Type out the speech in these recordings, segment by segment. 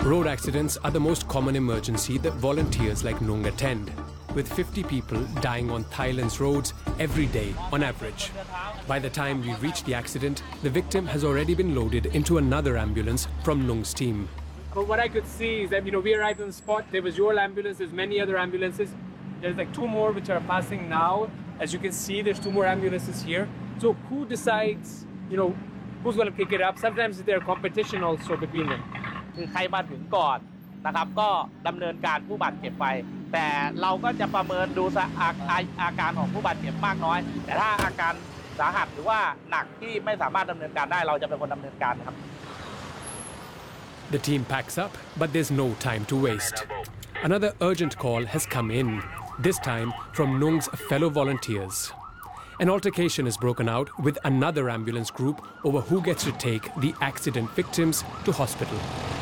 Road accidents are the most common emergency that volunteers like Nung attend, with 50 people dying on Thailand's roads every day on average. By the time we reach the accident, the victim has already been loaded into another ambulance from Nung's team. But what I could see is that, we arrived on the spot. There was your ambulance, there's many other ambulances. There's like 2 more which are passing now. As you can see, there's 2 more ambulances here. So who decides, who's going to pick it up? Sometimes there's competition also between them. คือใครมาถึงก่อนนะครับก็ดำเนินการผู้บาดเจ็บไปแต่เราก็จะประเมินดูอาการของผู้บาดเจ็บมากน้อยแต่ถ้าอาการสาหัสหรือว่าหนักที่ไม่สามารถดำเนินการได้เราจะเป็นคนดำเนินการครับ The team packs up, but there's no time to waste. Another urgent call has come in, this time from Nung's fellow volunteers. An altercation is broken out with another ambulance group over who gets to take the accident victims to hospital.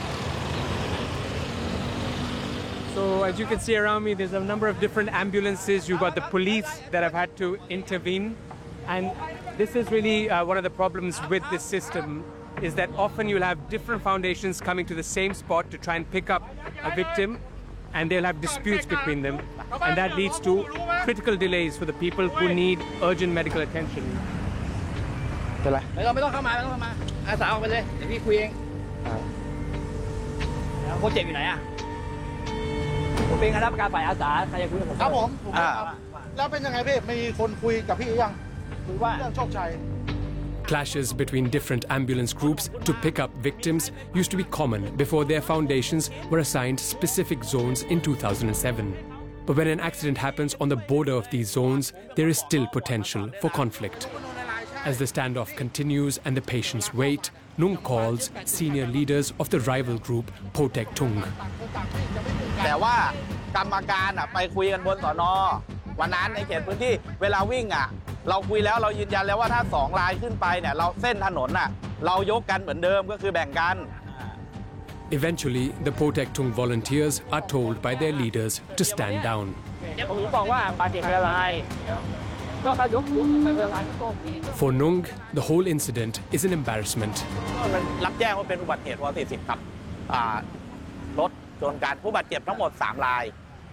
So as you can see around me, there's a number of different ambulances. You've got the police that have had to intervene. And this is really one of the problems with this system, is that often you'll have different foundations coming to the same spot to try and pick up a victim, and they'll have disputes between them. And that leads to critical delays for the people who need urgent medical attention. เป็นไรไม่ต้องเข้ามาอาสาออกไปเลยเดี๋ยวพี่คุยเองคนเจ็บอยู่ไหนอ่ะผมเป็นคณะกรรมการฝ่ายอาสาใครจะคุยกับผมครับผมแล้วเป็นยังไงพี่มีคนคุยกับพี่ยังคุยว่าเรื่องโชคชัย Clashes between different ambulance groups to pick up victims used to be common before their foundations were assigned specific zones in 2007. But when an accident happens on the border of these zones, there is still potential for conflict. As the standoff continues and the patients wait, Nung calls senior leaders of the rival group Potek Tung. แต่ว่ากรรมการไปคุยกันบนสน.วันนั้นในเขตพื้นที่เวลาวิ่งเราคุยแล้วเรายืนยันแล้วว่าถ้า2 รายขึ้นไปเนี่ยเราเส้นถนนเรายกกันเหมือนเดิมก็คือแบ่งกัน Eventually, the Potek Tung volunteers are told by their leaders to stand down. For Nung, the whole incident is an embarrassment. รับแจ้งว่าเป็นอุบัติเหตุว.40 ครับรถชนกันผู้บาดเจ็บทั้งหมด3 ราย